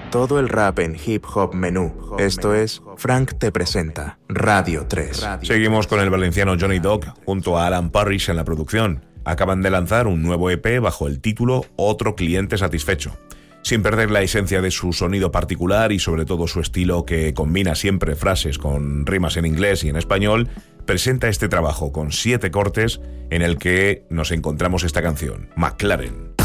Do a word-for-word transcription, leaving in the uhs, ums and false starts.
Todo el rap en hip hop menú. Esto es Frank te presenta Radio tres. Seguimos con el valenciano Johnny Dog junto a Alan Parrish en la producción. Acaban de lanzar un nuevo E P bajo el título Otro cliente satisfecho. Sin perder la esencia de su sonido particular y sobre todo su estilo que combina siempre frases con rimas en inglés y en español, presenta este trabajo con siete cortes en el que nos encontramos esta canción, McLaren.